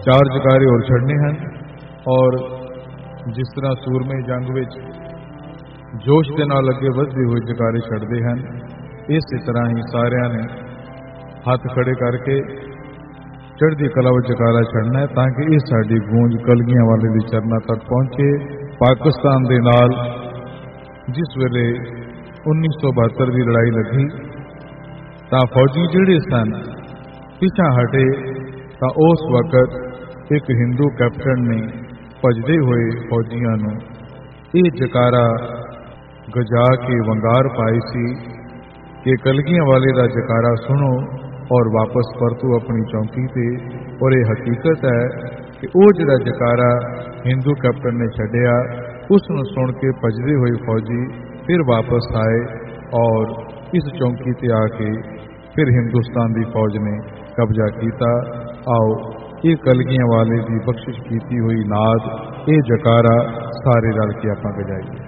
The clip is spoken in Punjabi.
4 ਜਕਾਰੇ ਹੋਰ ਛੱਡਨੇ ਹਨ। ਔਰ ਜਿਸ ਤਰ੍ਹਾਂ ਸੂਰਮੇ ਜੰਗ ਵਿੱਚ ਜੋਸ਼ ਦੇ ਨਾਲ ਅੱਗੇ ਵਧਦੇ ਹੋਏ ਜਕਾਰੇ ਛੱਡਦੇ ਹਨ, ਇਸੇ ਤਰ੍ਹਾਂ ਹੀ ਸਾਰਿਆਂ ਨੇ ਹੱਥ ਖੜੇ ਕਰਕੇ ਚੜ੍ਹਦੀ ਕਲਾ ਵਿੱਚ ਜਕਾਰਾ ਛੱਡਣਾ ਹੈ, ਤਾਂ ਕਿ ਇਹ ਸਾਡੀ ਗੂੰਜ ਕਲਗੀਆਂ ਵਾਲੇ ਦੀ ਚਰਨਾਂ ਤੱਕ ਪਹੁੰਚੇ। ਪਾਕਿਸਤਾਨ ਦੇ ਨਾਲ ਜਿਸ ਵੇਲੇ 1972 ਦੀ ਲੜਾਈ ਲੱਗੀ ਤਾਂ ਫੌਜੀ ਜਿਹੜੇ ਸਨ ਪਿਛਾਂ ਹਟੇ, ਤਾਂ ਉਸ ਵਕਤ ਇੱਕ ਹਿੰਦੂ ਕੈਪਟਨ ਨੇ ਭੱਜਦੇ ਹੋਏ ਫੌਜੀਆਂ ਨੂੰ ਇਹ ਜਕਾਰਾ ਗਜਾ ਕੇ ਵੰਗਾਰ ਪਾਈ ਸੀ ਕਿ ਕਲਗੀਆਂ ਵਾਲੇ ਦਾ ਜਕਾਰਾ ਸੁਣੋ ਔਰ ਵਾਪਸ ਪਰਤੋ ਆਪਣੀ ਚੌਂਕੀ ਤੇ। ਔਰ ਇਹ ਹਕੀਕਤ ਹੈ ਕਿ ਉਹ ਜਿਹੜਾ ਜਕਾਰਾ ਹਿੰਦੂ ਕੈਪਟਨ ਨੇ ਛੱਡਿਆ, ਉਸ ਨੂੰ ਸੁਣ ਕੇ ਭੱਜਦੇ ਹੋਏ ਫੌਜੀ ਫਿਰ ਵਾਪਸ ਆਏ ਔਰ ਇਸ ਚੌਂਕੀ ਤੇ ਆ ਕੇ ਫਿਰ ਹਿੰਦੁਸਤਾਨ ਦੀ ਫੌਜ ਨੇ ਕਬਜ਼ਾ ਕੀਤਾ। ਆਓ ਇਹ ਕਲਗੀਆਂ ਵਾਲੇ ਦੀ ਬਖਸ਼ਿਸ਼ ਕੀਤੀ ਹੋਈ ਨਾਦ, ਇਹ ਜਕਾਰਾ ਸਾਰੇ ਰਲ ਕੇ ਆਪਾਂ ਗਜਾਈਏ।